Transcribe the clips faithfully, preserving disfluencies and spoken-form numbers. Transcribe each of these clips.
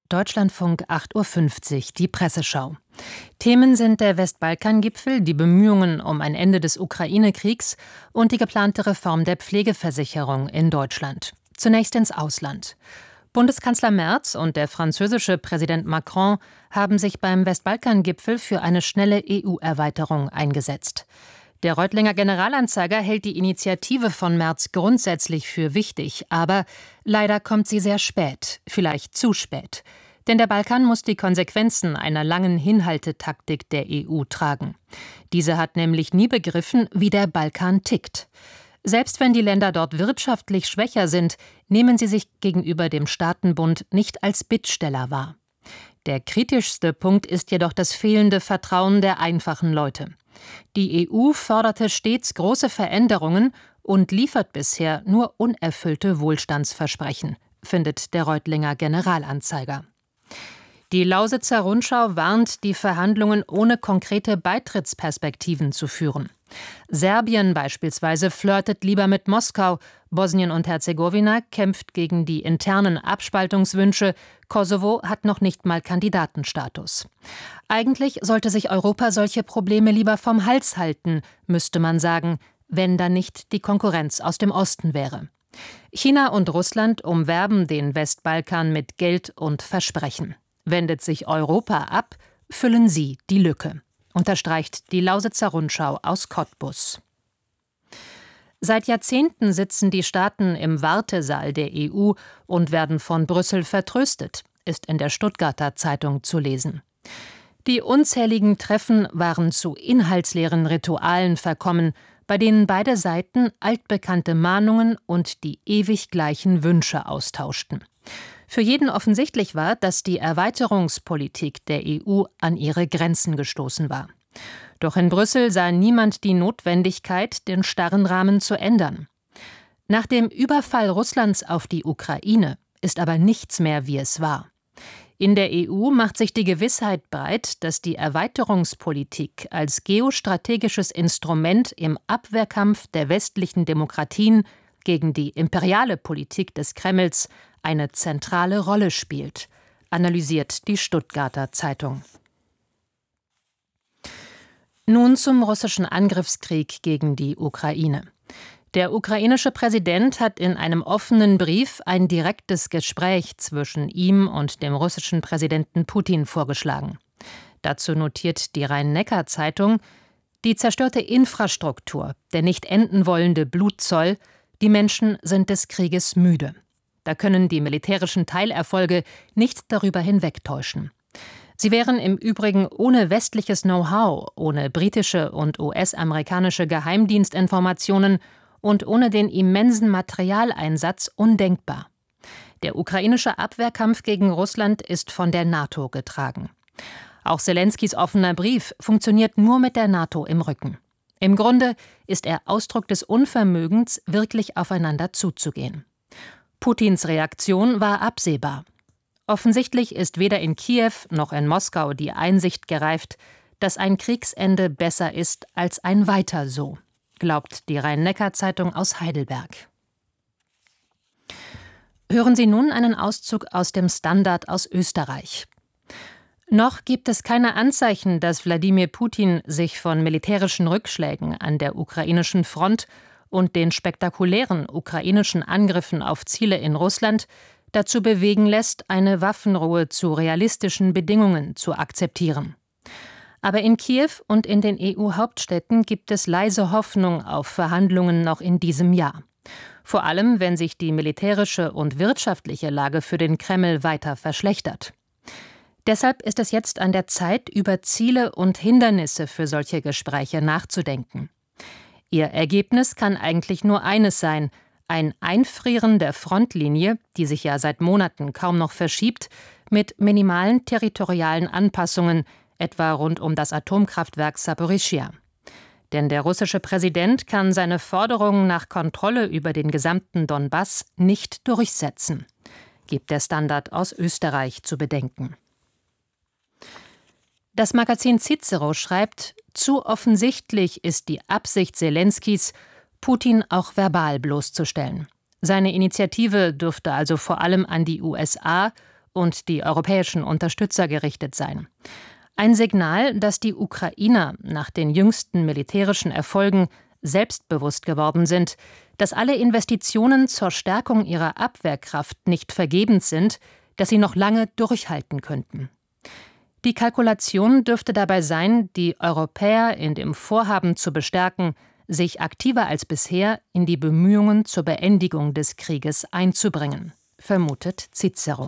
Deutschlandfunk acht Uhr fünfzig, die Presseschau. Themen sind der Westbalkan-Gipfel, die Bemühungen um ein Ende des Ukraine-Kriegs und die geplante Reform der Pflegeversicherung in Deutschland. Zunächst ins Ausland. Bundeskanzler Merz und der französische Präsident Macron haben sich beim Westbalkan-Gipfel für eine schnelle E U-Erweiterung eingesetzt. Der Reutlinger Generalanzeiger hält die Initiative von Merz grundsätzlich für wichtig, aber leider kommt sie sehr spät, vielleicht zu spät. Denn der Balkan muss die Konsequenzen einer langen Hinhaltetaktik der E U tragen. Diese hat nämlich nie begriffen, wie der Balkan tickt. Selbst wenn die Länder dort wirtschaftlich schwächer sind, nehmen sie sich gegenüber dem Staatenbund nicht als Bittsteller wahr. Der kritischste Punkt ist jedoch das fehlende Vertrauen der einfachen Leute. Die E U forderte stets große Veränderungen und liefert bisher nur unerfüllte Wohlstandsversprechen, findet der Reutlinger Generalanzeiger. Die Lausitzer Rundschau warnt, die Verhandlungen ohne konkrete Beitrittsperspektiven zu führen. Serbien beispielsweise flirtet lieber mit Moskau, Bosnien und Herzegowina kämpft gegen die internen Abspaltungswünsche, Kosovo hat noch nicht mal Kandidatenstatus. Eigentlich sollte sich Europa solche Probleme lieber vom Hals halten, müsste man sagen, wenn da nicht die Konkurrenz aus dem Osten wäre. China und Russland umwerben den Westbalkan mit Geld und Versprechen. Wendet sich Europa ab, füllen sie die Lücke, unterstreicht die Lausitzer Rundschau aus Cottbus. Seit Jahrzehnten sitzen die Staaten im Wartesaal der E U und werden von Brüssel vertröstet, ist in der Stuttgarter Zeitung zu lesen. Die unzähligen Treffen waren zu inhaltsleeren Ritualen verkommen, bei denen beide Seiten altbekannte Mahnungen und die ewig gleichen Wünsche austauschten. Für jeden offensichtlich war, dass die Erweiterungspolitik der E U an ihre Grenzen gestoßen war. Doch in Brüssel sah niemand die Notwendigkeit, den starren Rahmen zu ändern. Nach dem Überfall Russlands auf die Ukraine ist aber nichts mehr, wie es war. In der E U macht sich die Gewissheit breit, dass die Erweiterungspolitik als geostrategisches Instrument im Abwehrkampf der westlichen Demokratien gegen die imperiale Politik des Kremls eine zentrale Rolle spielt, analysiert die Stuttgarter Zeitung. Nun zum russischen Angriffskrieg gegen die Ukraine. Der ukrainische Präsident hat in einem offenen Brief ein direktes Gespräch zwischen ihm und dem russischen Präsidenten Putin vorgeschlagen. Dazu notiert die Rhein-Neckar-Zeitung: Die zerstörte Infrastruktur, der nicht enden wollende Blutzoll, die Menschen sind des Krieges müde. Da können die militärischen Teilerfolge nicht darüber hinwegtäuschen. Sie wären im Übrigen ohne westliches Know-how, ohne britische und U S-amerikanische Geheimdienstinformationen und ohne den immensen Materialeinsatz undenkbar. Der ukrainische Abwehrkampf gegen Russland ist von der NATO getragen. Auch Selenskys offener Brief funktioniert nur mit der NATO im Rücken. Im Grunde ist er Ausdruck des Unvermögens, wirklich aufeinander zuzugehen. Putins Reaktion war absehbar. Offensichtlich ist weder in Kiew noch in Moskau die Einsicht gereift, dass ein Kriegsende besser ist als ein Weiter so, glaubt die Rhein-Neckar-Zeitung aus Heidelberg. Hören Sie nun einen Auszug aus dem Standard aus Österreich. Noch gibt es keine Anzeichen, dass Wladimir Putin sich von militärischen Rückschlägen an der ukrainischen Front und den spektakulären ukrainischen Angriffen auf Ziele in Russland dazu bewegen lässt, eine Waffenruhe zu realistischen Bedingungen zu akzeptieren. Aber in Kiew und in den E U-Hauptstädten gibt es leise Hoffnung auf Verhandlungen noch in diesem Jahr. Vor allem, wenn sich die militärische und wirtschaftliche Lage für den Kreml weiter verschlechtert. Deshalb ist es jetzt an der Zeit, über Ziele und Hindernisse für solche Gespräche nachzudenken. Ihr Ergebnis kann eigentlich nur eines sein: ein Einfrieren der Frontlinie, die sich ja seit Monaten kaum noch verschiebt, mit minimalen territorialen Anpassungen, etwa rund um das Atomkraftwerk Saporischschja. Denn der russische Präsident kann seine Forderungen nach Kontrolle über den gesamten Donbass nicht durchsetzen, gibt der Standard aus Österreich zu bedenken. Das Magazin Cicero schreibt: Zu offensichtlich ist die Absicht Selenskys, Putin auch verbal bloßzustellen. Seine Initiative dürfte also vor allem an die U S A und die europäischen Unterstützer gerichtet seien. Ein Signal, dass die Ukrainer nach den jüngsten militärischen Erfolgen selbstbewusst geworden sind, dass alle Investitionen zur Stärkung ihrer Abwehrkraft nicht vergebens sind, dass sie noch lange durchhalten könnten. Die Kalkulation dürfte dabei sein, die Europäer in dem Vorhaben zu bestärken, sich aktiver als bisher in die Bemühungen zur Beendigung des Krieges einzubringen, vermutet Cicero.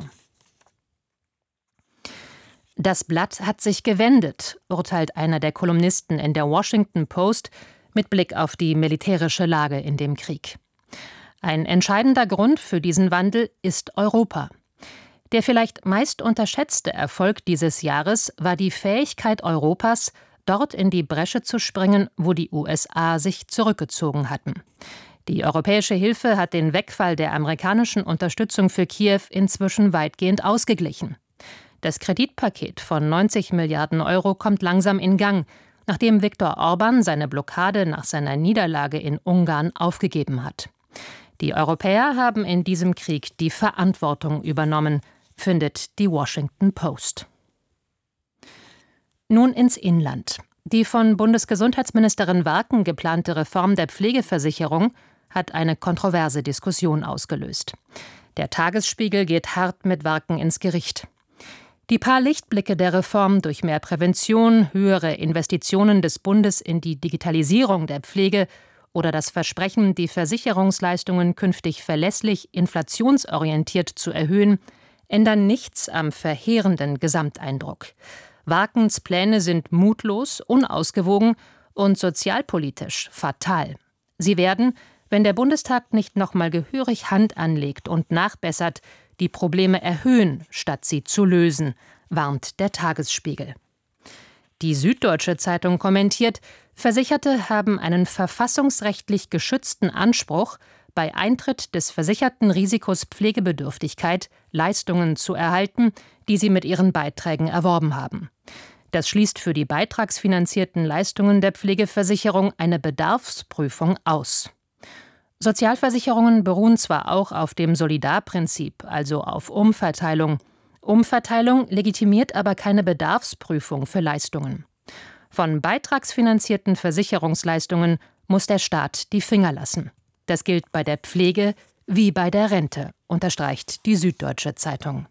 Das Blatt hat sich gewendet, urteilt einer der Kolumnisten in der Washington Post mit Blick auf die militärische Lage in dem Krieg. Ein entscheidender Grund für diesen Wandel ist Europa. Der vielleicht meist unterschätzte Erfolg dieses Jahres war die Fähigkeit Europas, dort in die Bresche zu springen, wo die U S A sich zurückgezogen hatten. Die europäische Hilfe hat den Wegfall der amerikanischen Unterstützung für Kiew inzwischen weitgehend ausgeglichen. Das Kreditpaket von neunzig Milliarden Euro kommt langsam in Gang, nachdem Viktor Orban seine Blockade nach seiner Niederlage in Ungarn aufgegeben hat. Die Europäer haben in diesem Krieg die Verantwortung übernommen, findet die Washington Post. Nun ins Inland. Die von Bundesgesundheitsministerin Warken geplante Reform der Pflegeversicherung hat eine kontroverse Diskussion ausgelöst. Der Tagesspiegel geht hart mit Warken ins Gericht. Die paar Lichtblicke der Reform durch mehr Prävention, höhere Investitionen des Bundes in die Digitalisierung der Pflege oder das Versprechen, die Versicherungsleistungen künftig verlässlich inflationsorientiert zu erhöhen, ändern nichts am verheerenden Gesamteindruck. Warkens Pläne sind mutlos, unausgewogen und sozialpolitisch fatal. Sie werden, wenn der Bundestag nicht nochmal gehörig Hand anlegt und nachbessert, die Probleme erhöhen, statt sie zu lösen, warnt der Tagesspiegel. Die Süddeutsche Zeitung kommentiert, Versicherte haben einen verfassungsrechtlich geschützten Anspruch, bei Eintritt des versicherten Risikos Pflegebedürftigkeit Leistungen zu erhalten, die sie mit ihren Beiträgen erworben haben. Das schließt für die beitragsfinanzierten Leistungen der Pflegeversicherung eine Bedarfsprüfung aus. Sozialversicherungen beruhen zwar auch auf dem Solidarprinzip, also auf Umverteilung. Umverteilung legitimiert aber keine Bedarfsprüfung für Leistungen. Von beitragsfinanzierten Versicherungsleistungen muss der Staat die Finger lassen. Das gilt bei der Pflege wie bei der Rente, unterstreicht die Süddeutsche Zeitung.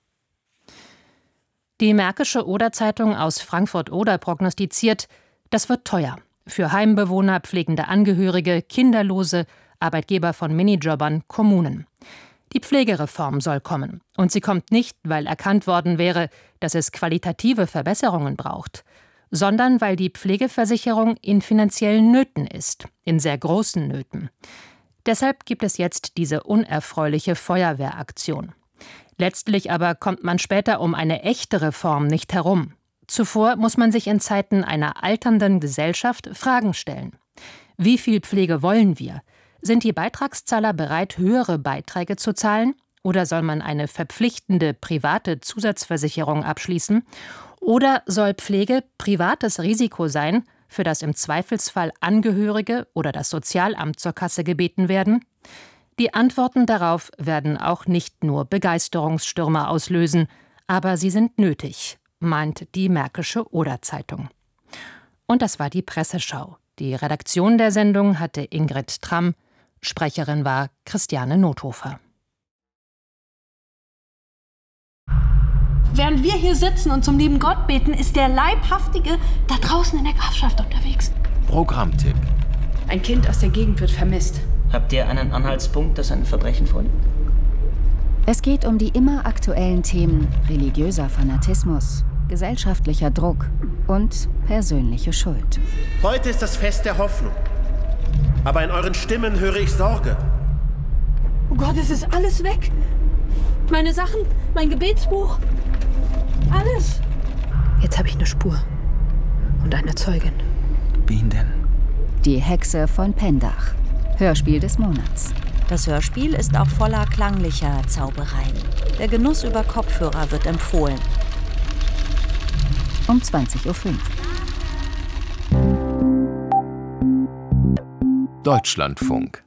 Die Märkische Oder-Zeitung aus Frankfurt-Oder prognostiziert, das wird teuer. Für Heimbewohner, pflegende Angehörige, Kinderlose, Arbeitgeber von Minijobbern, Kommunen. Die Pflegereform soll kommen. Und sie kommt nicht, weil erkannt worden wäre, dass es qualitative Verbesserungen braucht, sondern weil die Pflegeversicherung in finanziellen Nöten ist, in sehr großen Nöten. Deshalb gibt es jetzt diese unerfreuliche Feuerwehraktion. Letztlich aber kommt man später um eine echte Reform nicht herum. Zuvor muss man sich in Zeiten einer alternden Gesellschaft Fragen stellen. Wie viel Pflege wollen wir? Sind die Beitragszahler bereit, höhere Beiträge zu zahlen? Oder soll man eine verpflichtende private Zusatzversicherung abschließen? Oder soll Pflege privates Risiko sein, für das im Zweifelsfall Angehörige oder das Sozialamt zur Kasse gebeten werden? Die Antworten darauf werden auch nicht nur Begeisterungsstürme auslösen, aber sie sind nötig, meint die Märkische Oder-Zeitung. Und das war die Presseschau. Die Redaktion der Sendung hatte Ingrid Tramm, Sprecherin war Christiane Nothofer. Während wir hier sitzen und zum lieben Gott beten, ist der Leibhaftige da draußen in der Grafschaft unterwegs. Programmtipp. Ein Kind aus der Gegend wird vermisst. Habt ihr einen Anhaltspunkt, das ein Verbrechen vorliegt? Es geht um die immer aktuellen Themen religiöser Fanatismus, gesellschaftlicher Druck und persönliche Schuld. Heute ist das Fest der Hoffnung. Aber in euren Stimmen höre ich Sorge. Oh Gott, es ist alles weg. Meine Sachen, mein Gebetsbuch, alles. Jetzt habe ich eine Spur und eine Zeugin. Wen denn? Die Hexe von Pendach. Hörspiel des Monats. Das Hörspiel ist auch voller klanglicher Zaubereien. Der Genuss über Kopfhörer wird empfohlen. Um zwanzig Uhr fünf. Deutschlandfunk.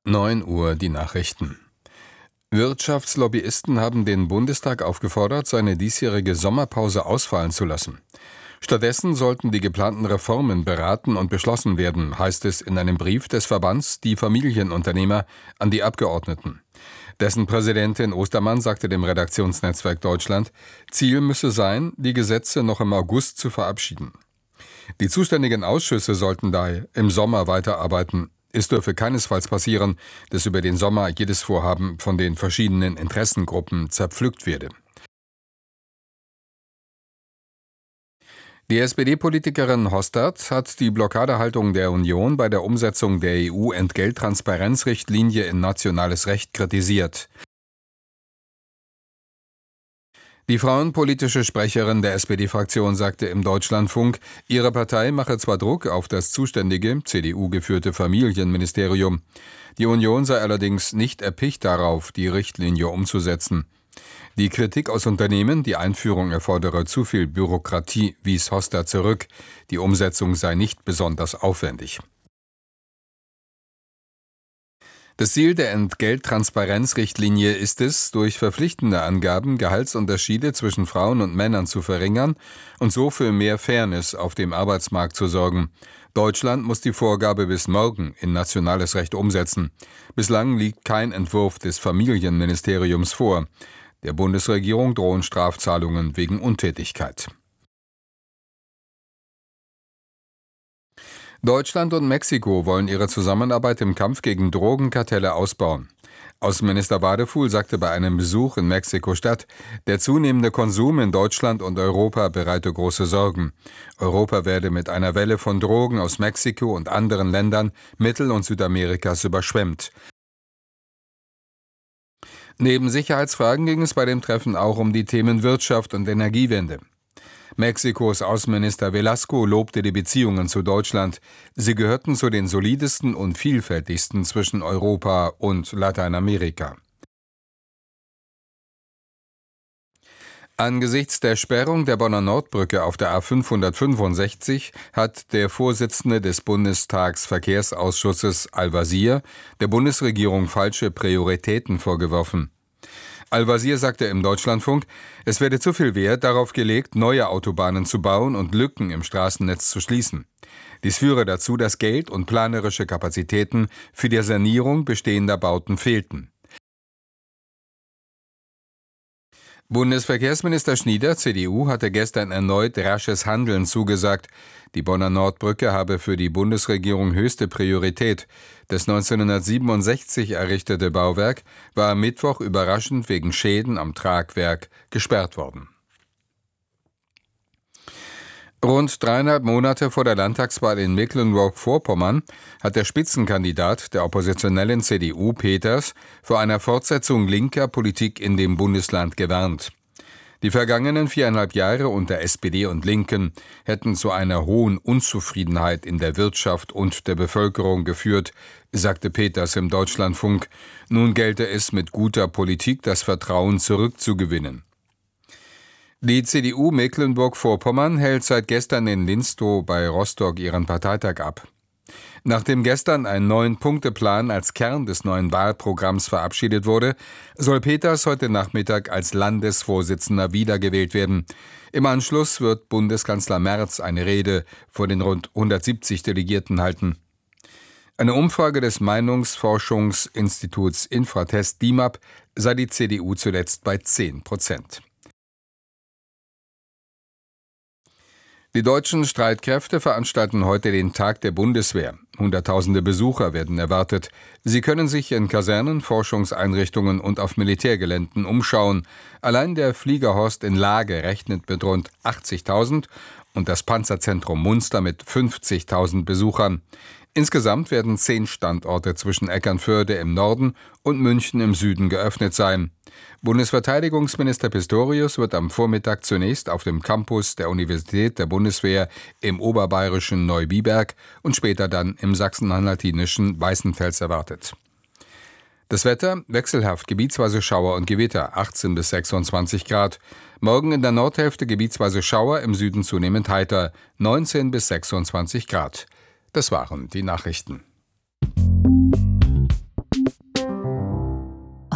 neun Uhr die Nachrichten. Wirtschaftslobbyisten haben den Bundestag aufgefordert, seine diesjährige Sommerpause ausfallen zu lassen. Stattdessen sollten die geplanten Reformen beraten und beschlossen werden, heißt es in einem Brief des Verbands Die Familienunternehmer an die Abgeordneten. Dessen Präsidentin Ostermann sagte dem Redaktionsnetzwerk Deutschland, Ziel müsse sein, die Gesetze noch im August zu verabschieden. Die zuständigen Ausschüsse sollten daher im Sommer weiterarbeiten. Es dürfe keinesfalls passieren, dass über den Sommer jedes Vorhaben von den verschiedenen Interessengruppen zerpflückt werde. Die S P D-Politikerin Hostert hat die Blockadehaltung der Union bei der Umsetzung der E U-Entgelttransparenzrichtlinie in nationales Recht kritisiert. Die frauenpolitische Sprecherin der S P D-Fraktion sagte im Deutschlandfunk, ihre Partei mache zwar Druck auf das zuständige, C D U-geführte Familienministerium. Die Union sei allerdings nicht erpicht darauf, die Richtlinie umzusetzen. Die Kritik aus Unternehmen, die Einführung erfordere zu viel Bürokratie, wies Hostert zurück. Die Umsetzung sei nicht besonders aufwendig. Das Ziel der Entgelttransparenzrichtlinie ist es, durch verpflichtende Angaben Gehaltsunterschiede zwischen Frauen und Männern zu verringern und so für mehr Fairness auf dem Arbeitsmarkt zu sorgen. Deutschland muss die Vorgabe bis morgen in nationales Recht umsetzen. Bislang liegt kein Entwurf des Familienministeriums vor. Der Bundesregierung drohen Strafzahlungen wegen Untätigkeit. Deutschland und Mexiko wollen ihre Zusammenarbeit im Kampf gegen Drogenkartelle ausbauen. Außenminister Wadefuhl sagte bei einem Besuch in Mexiko-Stadt, der zunehmende Konsum in Deutschland und Europa bereite große Sorgen. Europa werde mit einer Welle von Drogen aus Mexiko und anderen Ländern Mittel- und Südamerikas überschwemmt. Neben Sicherheitsfragen ging es bei dem Treffen auch um die Themen Wirtschaft und Energiewende. Mexikos Außenminister Velasco lobte die Beziehungen zu Deutschland. Sie gehörten zu den solidesten und vielfältigsten zwischen Europa und Lateinamerika. Angesichts der Sperrung der Bonner Nordbrücke auf der A fünfhundertfünfundsechzig hat der Vorsitzende des Bundestagsverkehrsausschusses Al-Wazir der Bundesregierung falsche Prioritäten vorgeworfen. Al-Wazir sagte im Deutschlandfunk, es werde zu viel Wert darauf gelegt, neue Autobahnen zu bauen und Lücken im Straßennetz zu schließen. Dies führe dazu, dass Geld und planerische Kapazitäten für die Sanierung bestehender Bauten fehlten. Bundesverkehrsminister Schnieder, C D U, hatte gestern erneut rasches Handeln zugesagt. Die Bonner Nordbrücke habe für die Bundesregierung höchste Priorität. Das neunzehnhundertsiebenundsechzig errichtete Bauwerk war am Mittwoch überraschend wegen Schäden am Tragwerk gesperrt worden. Rund dreieinhalb Monate vor der Landtagswahl in Mecklenburg-Vorpommern hat der Spitzenkandidat der oppositionellen C D U, Peters, vor einer Fortsetzung linker Politik in dem Bundesland gewarnt. Die vergangenen viereinhalb Jahre unter S P D und Linken hätten zu einer hohen Unzufriedenheit in der Wirtschaft und der Bevölkerung geführt, sagte Peters im Deutschlandfunk. Nun gelte es, mit guter Politik das Vertrauen zurückzugewinnen. Die C D U Mecklenburg-Vorpommern hält seit gestern in Linstow bei Rostock ihren Parteitag ab. Nachdem gestern ein Neun-Punkte-Plan als Kern des neuen Wahlprogramms verabschiedet wurde, soll Peters heute Nachmittag als Landesvorsitzender wiedergewählt werden. Im Anschluss wird Bundeskanzler Merz eine Rede vor den rund hundertsiebzig Delegierten halten. Eine Umfrage des Meinungsforschungsinstituts Infratest D I M A P sah die C D U zuletzt bei zehn Prozent. Die deutschen Streitkräfte veranstalten heute den Tag der Bundeswehr. Hunderttausende Besucher werden erwartet. Sie können sich in Kasernen, Forschungseinrichtungen und auf Militärgeländen umschauen. Allein der Fliegerhorst in Lage rechnet mit rund achtzigtausend und das Panzerzentrum Munster mit fünfzigtausend Besuchern. Insgesamt werden zehn Standorte zwischen Eckernförde im Norden und München im Süden geöffnet sein. Bundesverteidigungsminister Pistorius wird am Vormittag zunächst auf dem Campus der Universität der Bundeswehr im oberbayerischen Neubiberg und später dann im sachsen-anhaltinischen Weißenfels erwartet. Das Wetter wechselhaft, gebietsweise Schauer und Gewitter, achtzehn bis sechsundzwanzig Grad. Morgen in der Nordhälfte gebietsweise Schauer, im Süden zunehmend heiter, neunzehn bis sechsundzwanzig Grad. Das waren die Nachrichten.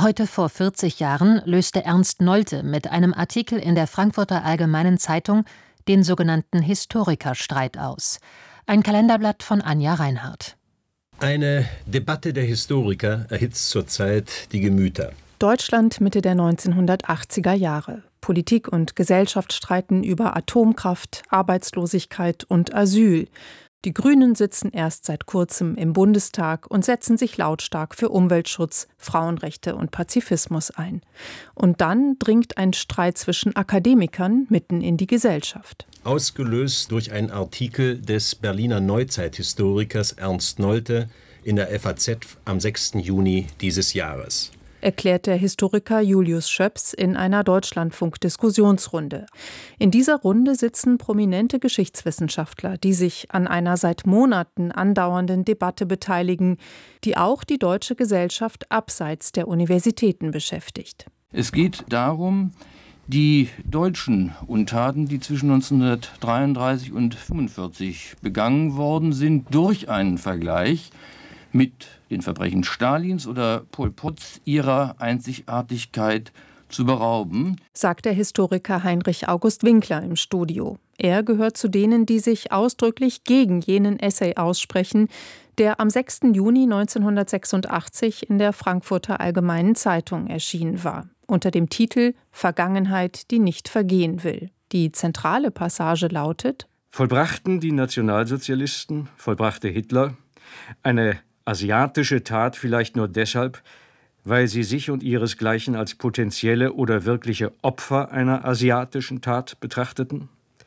Heute vor vierzig Jahren löste Ernst Nolte mit einem Artikel in der Frankfurter Allgemeinen Zeitung den sogenannten Historikerstreit aus. Ein Kalenderblatt von Anja Reinhardt. Eine Debatte der Historiker erhitzt zurzeit die Gemüter. Deutschland Mitte der neunzehnhundertachtziger Jahre. Politik und Gesellschaft streiten über Atomkraft, Arbeitslosigkeit und Asyl. Die Grünen sitzen erst seit kurzem im Bundestag und setzen sich lautstark für Umweltschutz, Frauenrechte und Pazifismus ein. Und dann dringt ein Streit zwischen Akademikern mitten in die Gesellschaft. Ausgelöst durch einen Artikel des Berliner Neuzeithistorikers Ernst Nolte in der F A Z am sechsten Juni dieses Jahres. Erklärt der Historiker Julius Schöps in einer Deutschlandfunk-Diskussionsrunde. In dieser Runde sitzen prominente Geschichtswissenschaftler, die sich an einer seit Monaten andauernden Debatte beteiligen, die auch die deutsche Gesellschaft abseits der Universitäten beschäftigt. Es geht darum, die deutschen Untaten, die zwischen neunzehnhundertdreiunddreißig und fünfundvierzig begangen worden sind, durch einen Vergleich mit den Verbrechen Stalins oder Pol Pots ihrer Einzigartigkeit zu berauben, sagt der Historiker Heinrich August Winkler im Studio. Er gehört zu denen, die sich ausdrücklich gegen jenen Essay aussprechen, der am sechsten Juni neunzehnhundertsechsundachtzig in der Frankfurter Allgemeinen Zeitung erschienen war, unter dem Titel »Vergangenheit, die nicht vergehen will«. Die zentrale Passage lautet: Vollbrachten die Nationalsozialisten, vollbrachte Hitler, eine asiatische Tat vielleicht nur deshalb, weil sie sich und ihresgleichen als potenzielle oder wirkliche Opfer einer asiatischen Tat betrachteten?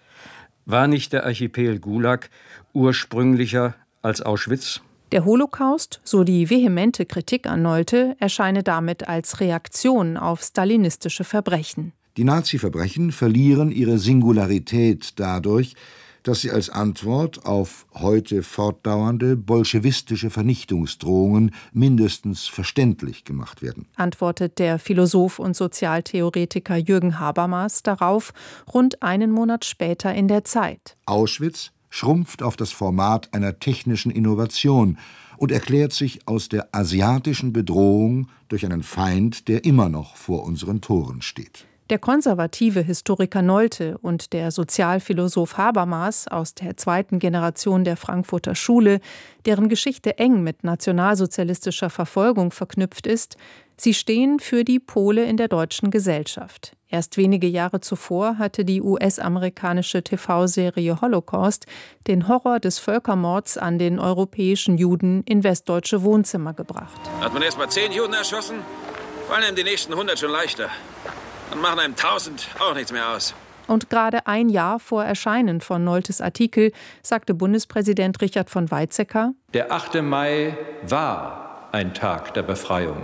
War nicht der Archipel Gulag ursprünglicher als Auschwitz? Der Holocaust, so die vehemente Kritik an Nolte, erscheine damit als Reaktion auf stalinistische Verbrechen. Die Nazi-Verbrechen verlieren ihre Singularität dadurch, dass sie als Antwort auf heute fortdauernde bolschewistische Vernichtungsdrohungen mindestens verständlich gemacht werden. Antwortet der Philosoph und Sozialtheoretiker Jürgen Habermas darauf rund einen Monat später in der Zeit. Auschwitz schrumpft auf das Format einer technischen Innovation und erklärt sich aus der asiatischen Bedrohung durch einen Feind, der immer noch vor unseren Toren steht. Der konservative Historiker Nolte und der Sozialphilosoph Habermas aus der zweiten Generation der Frankfurter Schule, deren Geschichte eng mit nationalsozialistischer Verfolgung verknüpft ist, sie stehen für die Pole in der deutschen Gesellschaft. Erst wenige Jahre zuvor hatte die U S-amerikanische T V-Serie Holocaust den Horror des Völkermords an den europäischen Juden in westdeutsche Wohnzimmer gebracht. Hat man erst mal zehn Juden erschossen, fallen einem die nächsten hundert schon leichter. Dann machen einem tausend auch nichts mehr aus. Und gerade ein Jahr vor Erscheinen von Noltes Artikel sagte Bundespräsident Richard von Weizsäcker: Der achte Mai war ein Tag der Befreiung.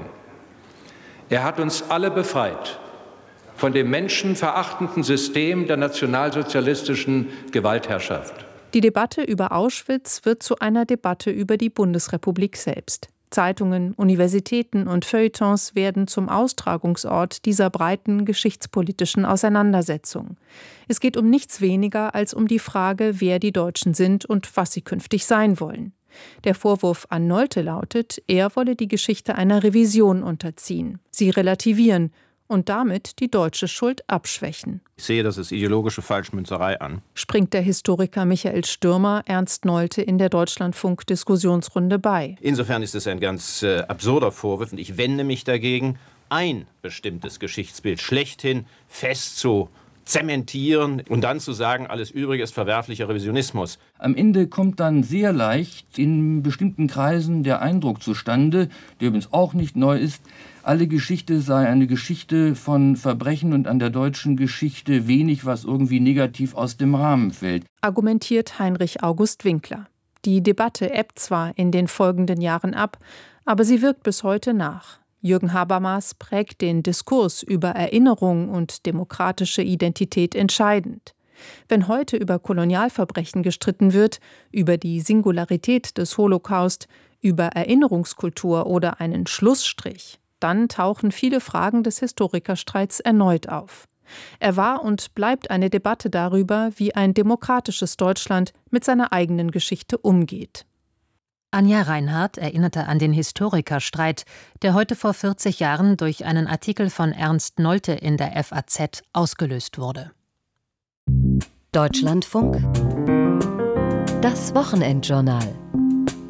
Er hat uns alle befreit von dem menschenverachtenden System der nationalsozialistischen Gewaltherrschaft. Die Debatte über Auschwitz wird zu einer Debatte über die Bundesrepublik selbst. Zeitungen, Universitäten und Feuilletons werden zum Austragungsort dieser breiten geschichtspolitischen Auseinandersetzung. Es geht um nichts weniger als um die Frage, wer die Deutschen sind und was sie künftig sein wollen. Der Vorwurf an Nolte lautet, er wolle die Geschichte einer Revision unterziehen, sie relativieren und damit die deutsche Schuld abschwächen. Ich sehe das als ideologische Falschmünzerei an. Springt der Historiker Michael Stürmer Ernst Nolte in der Deutschlandfunk-Diskussionsrunde bei. Insofern ist es ein ganz äh, absurder Vorwurf und ich wende mich dagegen, ein bestimmtes Geschichtsbild schlechthin fest zu zementieren und dann zu sagen, alles Übrige ist verwerflicher Revisionismus. Am Ende kommt dann sehr leicht in bestimmten Kreisen der Eindruck zustande, der übrigens auch nicht neu ist, alle Geschichte sei eine Geschichte von Verbrechen und an der deutschen Geschichte wenig, was irgendwie negativ aus dem Rahmen fällt. Argumentiert Heinrich August Winkler. Die Debatte ebbt zwar in den folgenden Jahren ab, aber sie wirkt bis heute nach. Jürgen Habermas prägt den Diskurs über Erinnerung und demokratische Identität entscheidend. Wenn heute über Kolonialverbrechen gestritten wird, über die Singularität des Holocaust, über Erinnerungskultur oder einen Schlussstrich, dann tauchen viele Fragen des Historikerstreits erneut auf. Er war und bleibt eine Debatte darüber, wie ein demokratisches Deutschland mit seiner eigenen Geschichte umgeht. Anja Reinhardt erinnerte an den Historikerstreit, der heute vor vierzig Jahren durch einen Artikel von Ernst Nolte in der F A Z ausgelöst wurde. Deutschlandfunk. Das Wochenendjournal.